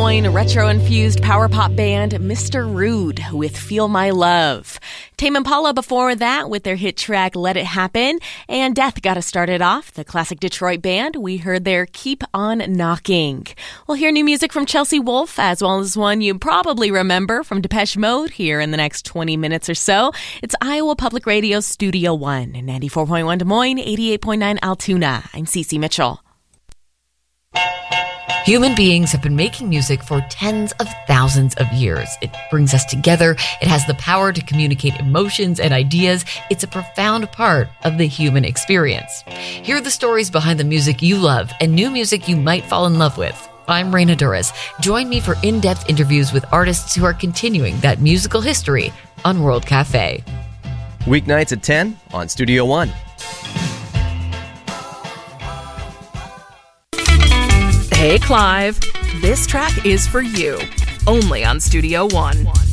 Moines retro-infused power pop band Mr. Rude with Feel My Love. Tame Impala before that with their hit track Let It Happen. And Death got us started off. The classic Detroit band, we heard their Keep On Knocking. We'll hear new music from Chelsea Wolfe, as well as one you probably remember from Depeche Mode here in the next 20 minutes or so. It's Iowa Public Radio Studio One, 94.1 Des Moines, 88.9 Altoona. I'm Cece Mitchell. Human beings have been making music for tens of thousands of years. It brings us together. It has the power to communicate emotions and ideas. It's a profound part of the human experience. Hear the stories behind the music you love and new music you might fall in love with. I'm Raina Duras. Join me for in-depth interviews with artists who are continuing that musical history on World Cafe. Weeknights at 10 on Studio One. Hey, Clive. This track is for you, only on Studio One.